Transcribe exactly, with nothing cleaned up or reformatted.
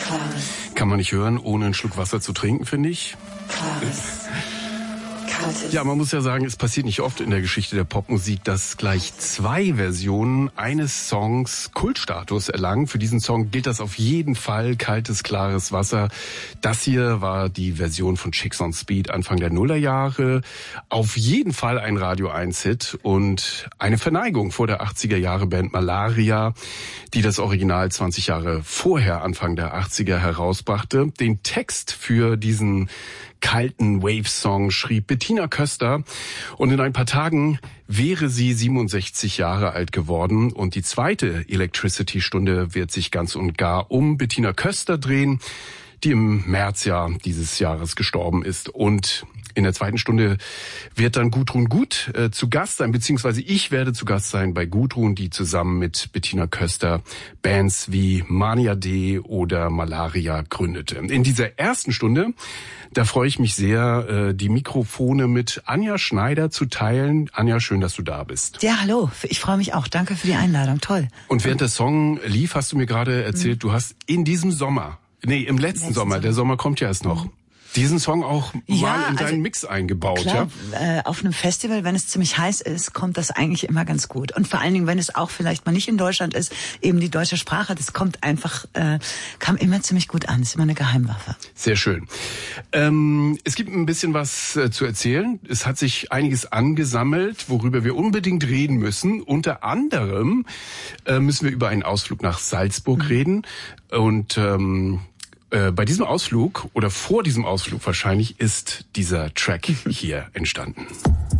Klares. Kann man nicht hören, ohne einen Schluck Wasser zu trinken, finde ich. Klares. Kaltes. Ja, man muss ja sagen, es passiert nicht oft in der Geschichte der Popmusik, dass gleich zwei Versionen eines Songs Kultstatus erlangen. Für diesen Song gilt das auf jeden Fall, kaltes, klares Wasser. Das hier war die Version von Chicks on Speed Anfang der Nullerjahre. Auf jeden Fall ein Radio eins Hit und eine Verneigung vor der achtziger Jahre Band Malaria, die das Original zwanzig Jahre vorher, Anfang der achtziger, herausbrachte. Den Text für diesen kalten Wave-Song schrieb Bettina Köster und in ein paar Tagen wäre sie siebenundsechzig Jahre alt geworden und die zweite Electricity-Stunde wird sich ganz und gar um Bettina Köster drehen, die im März ja dieses Jahres gestorben ist. Und in der zweiten Stunde wird dann Gudrun Gut äh, zu Gast sein, beziehungsweise ich werde zu Gast sein bei Gudrun, die zusammen mit Bettina Köster Bands wie Mania D oder Malaria gründete. In dieser ersten Stunde, da freue ich mich sehr, äh, die Mikrofone mit Anja Schneider zu teilen. Anja, schön, dass du da bist. Ja, hallo. Ich freue mich auch. Danke für die Einladung. Toll. Und während der Song lief, hast du mir gerade erzählt, mhm. du hast in diesem Sommer, nee, im letzten, letzten Sommer, Sommer, der Sommer kommt ja erst noch, mhm. diesen Song auch ja, mal in deinen also, Mix eingebaut, klar, ja? Äh, auf einem Festival, wenn es ziemlich heiß ist, kommt das eigentlich immer ganz gut. Und vor allen Dingen, wenn es auch vielleicht mal nicht in Deutschland ist, eben die deutsche Sprache, das kommt einfach, äh, kam immer ziemlich gut an. Das ist immer eine Geheimwaffe. Sehr schön. Ähm, es gibt ein bisschen was äh, zu erzählen. Es hat sich einiges angesammelt, worüber wir unbedingt reden müssen. Unter anderem äh, müssen wir über einen Ausflug nach Salzburg mhm. reden. Und ähm, Äh, bei diesem Ausflug oder vor diesem Ausflug wahrscheinlich ist dieser Track hier entstanden.